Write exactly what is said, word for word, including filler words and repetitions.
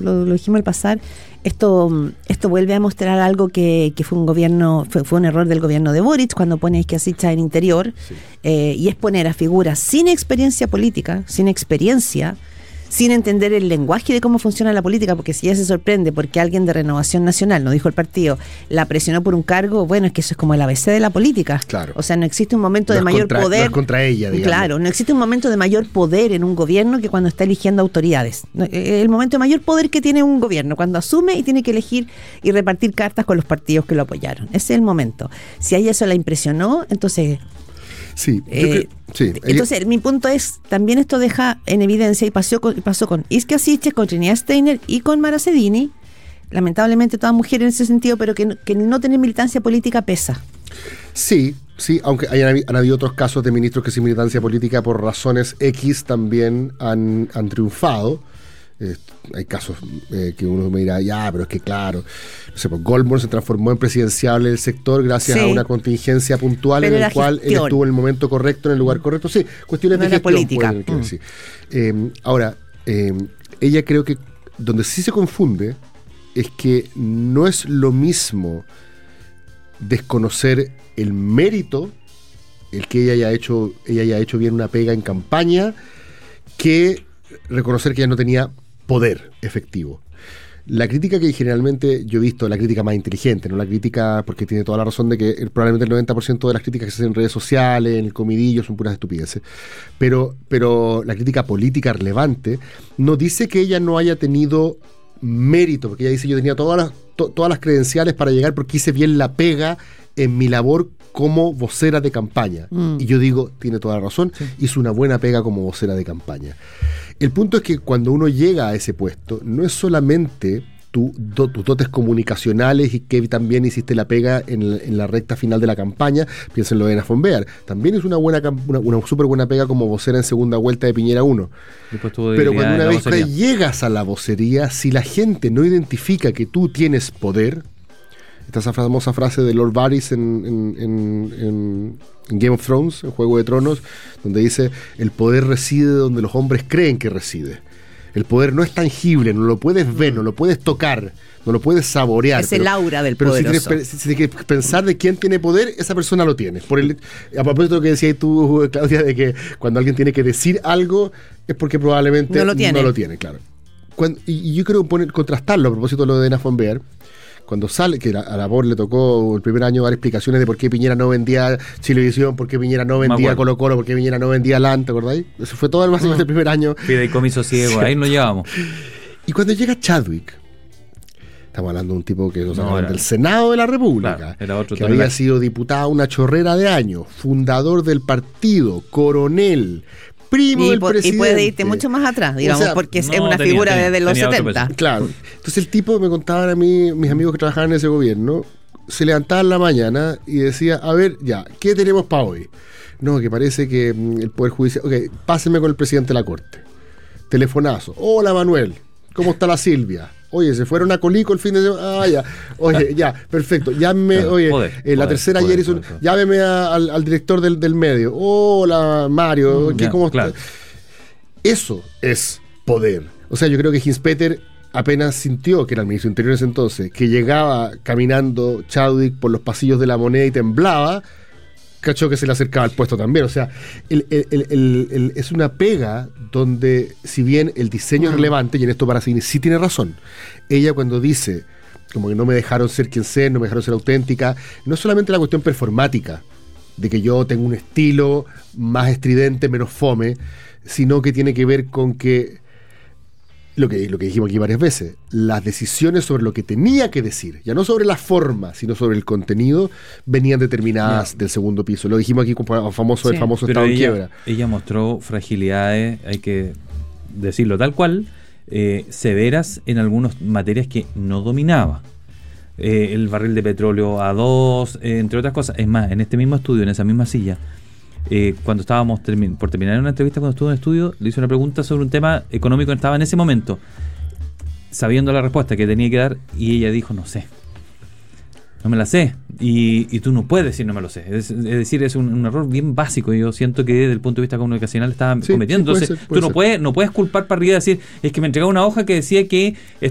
lo, lo dijimos al pasar, esto esto vuelve a mostrar algo que, que fue un gobierno, fue, fue un error del gobierno de Boric cuando pone Izquiasicha en Interior, sí. eh, y es poner a figuras sin experiencia política, sin experiencia, sin entender el lenguaje de cómo funciona la política, porque si ella se sorprende porque alguien de Renovación Nacional, no dijo el partido, la presionó por un cargo, bueno, es que eso es como el A B C de la política. Claro. O sea, no existe un momento no de mayor contra, poder. No es contra ella, digamos. Claro, no existe un momento de mayor poder en un gobierno que cuando está eligiendo autoridades. El momento de mayor poder que tiene un gobierno, cuando asume y tiene que elegir y repartir cartas con los partidos que lo apoyaron. Ese es el momento. Si a ella eso la impresionó, entonces... Sí, eh, yo creo, sí. Entonces, ella... mi punto es, también esto deja en evidencia, y pasó con, pasó con Izquiasicha, con Trinidad Steiner y con Mara Cedini, lamentablemente todas mujeres en ese sentido, pero que, que no tener militancia política pesa. Sí, sí, aunque hayan, han habido otros casos de ministros que sin militancia política por razones X también han, han triunfado. Eh, hay casos eh, que uno me dirá, ya, pero es que claro, no sé, pues Goldmore se transformó en presidenciable del sector gracias sí. a una contingencia puntual pero en el cual gestión. Él estuvo en el momento correcto, en el lugar correcto. Sí, cuestiones no de gestión política. Pueden, mm. sí. eh, ahora, eh, ella creo que donde sí se confunde es que no es lo mismo desconocer el mérito, el que ella haya hecho, ella haya hecho bien una pega en campaña, que reconocer que ella no tenía poder efectivo. La crítica que generalmente yo he visto, la crítica más inteligente, no la crítica, porque tiene toda la razón de que probablemente el noventa por ciento de las críticas que se hacen en redes sociales, en el comidillo, son puras estupideces, pero, pero la crítica política relevante no dice que ella no haya tenido mérito, porque ella dice yo tenía todas las, to, todas las credenciales para llegar porque hice bien la pega en mi labor como vocera de campaña. Mm. Y yo digo, tiene toda la razón, sí. hizo una buena pega como vocera de campaña. El punto es que cuando uno llega a ese puesto, no es solamente tu, do, tus dotes comunicacionales y que también hiciste la pega en la, en la recta final de la campaña, piénsenlo en von Behr, también es una buena una, una súper buena pega como vocera en segunda vuelta de Piñera uno. Pero cuando una vez que llegas a la vocería, si la gente no identifica que tú tienes poder, esa famosa frase de Lord Varys en, en, en, en, en Game of Thrones, en Juego de Tronos, donde dice, el poder reside donde los hombres creen que reside. El poder no es tangible, no lo puedes ver, no lo puedes tocar, no lo puedes saborear. Es el aura del pero poderoso. Pero si tienes que pensar de quién tiene poder, esa persona lo tiene. Por el, a propósito de lo que decías tú, Claudia, de que cuando alguien tiene que decir algo, es porque probablemente no lo tiene, no lo tiene claro. Cuando, y, y yo creo poner, contrastarlo a propósito de lo de Elena von Behr. Cuando sale, que a la Por le tocó el primer año dar explicaciones de por qué Piñera no vendía Chilevisión, por qué Piñera no vendía Colo Colo, por qué Piñera no vendía Lanta, ¿te acordáis? Eso fue todo el básico no. del primer año. Fideicomiso ciego, sí. ahí nos llevamos. Y cuando llega Chadwick, estamos hablando de un tipo que nos no, hablan del Senado de la República, claro, era otro que había sido diputado una chorrera de años, fundador del partido, coronel, primo y, del por, presidente. Y puede irte mucho más atrás, digamos, o sea, porque no, es una tenía, figura tenía, desde los setenta. Claro. Entonces el tipo, me contaban a mí, mis amigos que trabajaban en ese gobierno, se levantaban en la mañana y decía, a ver, ya, ¿qué tenemos para hoy? No, que parece que el Poder Judicial... Ok, pásenme con el presidente de la Corte. Telefonazo. Hola, Manuel. ¿Cómo está la Silvia? Oye, se fueron a Colico el fin de semana. Ah, ya. Oye, ya, perfecto. Llámeme, claro, oye, poder, eh, la poder, tercera poder, ayer hizo. Poder, poder. Llámeme a, al, al director del, del medio. Hola, Mario. Mm, ¿qué, ya, ¿Cómo claro. está? Eso es poder. O sea, yo creo que Hinspeter apenas sintió, que era el ministro de Interior en ese entonces, que llegaba caminando Chadwick por los pasillos de la Moneda y temblaba, cachó que se le acercaba al puesto también. O sea, el, el, el, el, el, es una pega donde, si bien el diseño es relevante, y en esto Baracini sí tiene razón, ella cuando dice, como que no me dejaron ser quien sé, no me dejaron ser auténtica, no es solamente la cuestión performática, de que yo tengo un estilo más estridente, menos fome, sino que tiene que ver con que Lo que, lo que dijimos aquí varias veces, las decisiones sobre lo que tenía que decir, ya no sobre la forma, sino sobre el contenido, venían determinadas no. del segundo piso. Lo dijimos aquí como famoso, sí, el famoso estado ella, en quiebra. Ella mostró fragilidades, hay que decirlo tal cual, eh, severas en algunas materias que no dominaba. Eh, el barril de petróleo a dos, eh, entre otras cosas. Es más, en este mismo estudio, en esa misma silla, Eh, cuando estábamos termi- por terminar una entrevista, cuando estuvo en el estudio, le hice una pregunta sobre un tema económico que estaba en ese momento, sabiendo la respuesta que tenía que dar, y ella dijo, no sé, no me la sé, y, y tú no puedes decir no me lo sé, es, es decir, es un, un error bien básico, y yo siento que desde el punto de vista comunicacional estaba sí, cometiendo, sí, puede entonces ser, puede tú no puedes, no puedes culpar para arriba y decir, es que me entregaba una hoja que decía que